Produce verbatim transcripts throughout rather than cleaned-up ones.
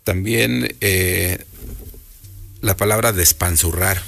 También eh, la palabra despanzurrar.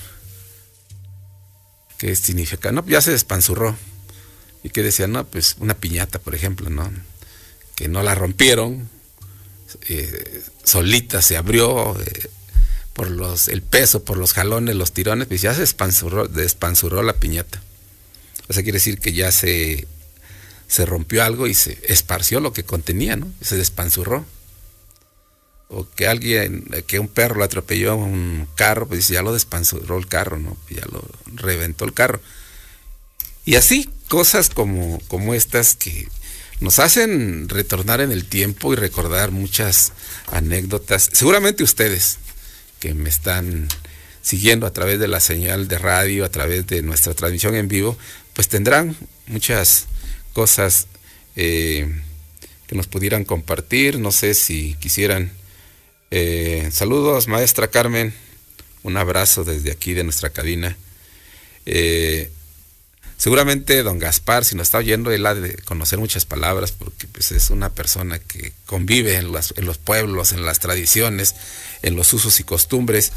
¿Qué significa? No, ya se despanzurró. Y que decían, no, pues una piñata, por ejemplo, ¿no? Que no la rompieron, eh, solita se abrió eh, por los el peso, por los jalones, los tirones, pues ya se despanzurró, despanzurró la piñata. O sea, quiere decir que ya se, se rompió algo y se esparció lo que contenía, ¿no? Se despanzurró. O que alguien, que un perro lo atropelló a un carro, pues ya lo despanzurró el carro, ¿no? Ya lo reventó el carro. Y así, cosas como, como estas que nos hacen retornar en el tiempo y recordar muchas anécdotas. Seguramente ustedes que me están siguiendo a través de la señal de radio, a través de nuestra transmisión en vivo, pues tendrán muchas cosas eh, que nos pudieran compartir. No sé si quisieran. Eh, saludos, maestra Carmen, un abrazo desde aquí de nuestra cabina. Eh, seguramente don Gaspar, si nos está oyendo, él ha de conocer muchas palabras porque pues, es una persona que convive en, las, en los pueblos, en las tradiciones, en los usos y costumbres.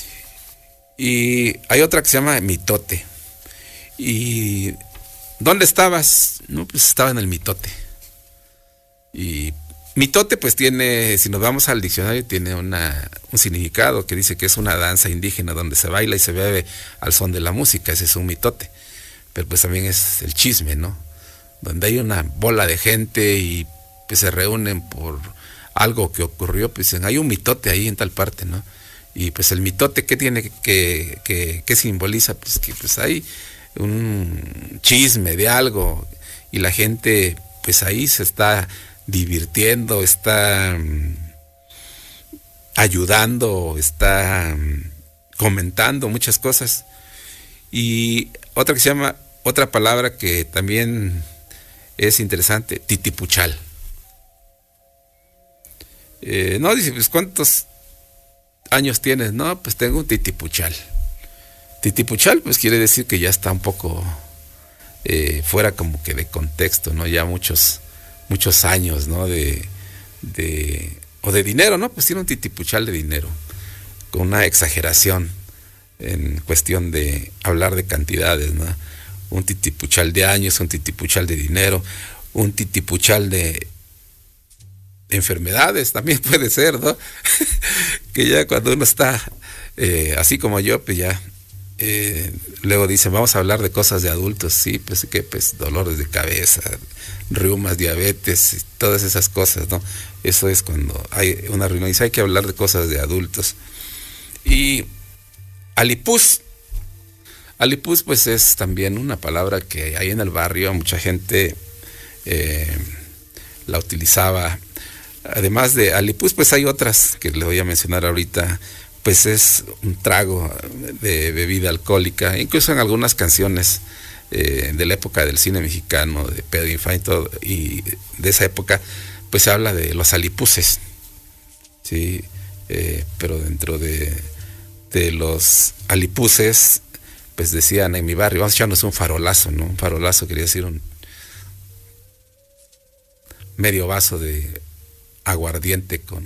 Y hay otra que se llama mitote. ¿Y dónde estabas? No, pues estaba en el mitote. Y mitote pues tiene, si nos vamos al diccionario, tiene una, un significado que dice que es una danza indígena donde se baila y se bebe al son de la música. Ese es un mitote. Pero pues también es el chisme, ¿no? Donde hay una bola de gente y pues se reúnen por algo que ocurrió, pues dicen, hay un mitote ahí en tal parte, ¿no? Y pues el mitote, ¿qué tiene que, que, que simboliza? Pues que pues hay un chisme de algo y la gente pues ahí se está divirtiendo, está um, ayudando, está um, comentando muchas cosas. Y otra que se llama, otra palabra que también es interesante, titipuchal. Eh, no, dice, pues ¿cuántos años tienes? No, pues tengo un titipuchal. Titipuchal, pues quiere decir que ya está un poco eh, fuera como que de contexto, ¿no? Ya muchos muchos años, ¿no? De, de, o de dinero, ¿no? Pues tiene un titipuchal de dinero, con una exageración en cuestión de hablar de cantidades, ¿no? Un titipuchal de años, un titipuchal de dinero, un titipuchal de enfermedades, también puede ser, ¿no? Que ya cuando uno está eh, así como yo, pues ya eh, luego dicen, vamos a hablar de cosas de adultos, sí, pues que pues dolores de cabeza, reumas, diabetes, todas esas cosas, ¿no? Eso es cuando hay una reunión y dice, hay que hablar de cosas de adultos. Y alipuz, alipuz pues es también una palabra que hay en el barrio, mucha gente eh, la utilizaba. Además de alipuz, pues hay otras que le voy a mencionar ahorita, pues es un trago de bebida alcohólica, incluso en algunas canciones eh, de la época del cine mexicano, de Pedro Infante y todo, y de esa época, pues se habla de los alipuces, ¿sí? Eh, pero dentro de, de los alipuces, pues decían en mi barrio, vamos a echarnos un farolazo, ¿no? Un farolazo quería decir un medio vaso de aguardiente con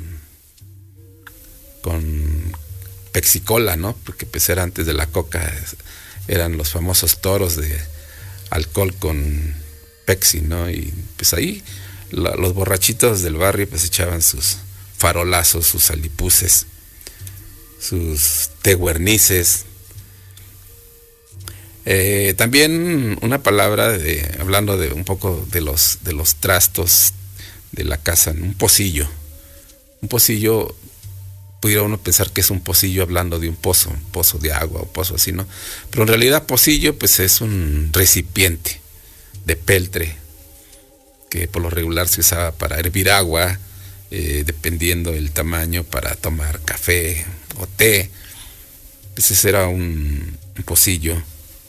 con pexicola, ¿no? Porque pues era antes de la coca, eran los famosos toros de alcohol con pexi, ¿no? Y pues ahí la, los borrachitos del barrio pues echaban sus farolazos, sus alipuces, sus tehuernices. Eh, también una palabra de, hablando de un poco de los de los trastos de la casa, ¿no? Un pocillo. Un pocillo, pudiera uno pensar que es un pocillo hablando de un pozo, un pozo de agua o pozo así, ¿no? Pero en realidad pocillo pues es un recipiente de peltre que por lo regular se usaba para hervir agua, eh, dependiendo del tamaño, para tomar café o té. Pues ese era un, un pocillo.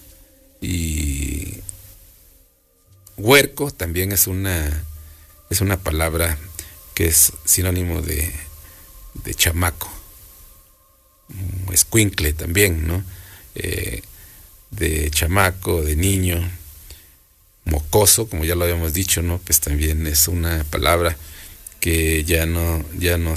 Y huerco también es una es una palabra que es sinónimo de, de chamaco, escuincle también, ¿no? Eh, de chamaco, de niño, mocoso, como ya lo habíamos dicho, ¿no? Pues también es una palabra que ya no, ya no